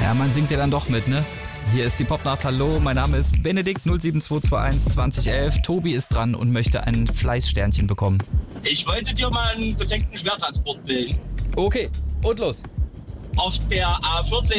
Ja, man singt ja dann doch mit, ne? Hier ist die Popnacht. Hallo, mein Name ist Benedikt 07221 2011. Tobi ist dran und möchte ein Fleißsternchen bekommen. Ich wollte dir mal einen defekten Schwertransport bilden. Okay, und los. Auf der A14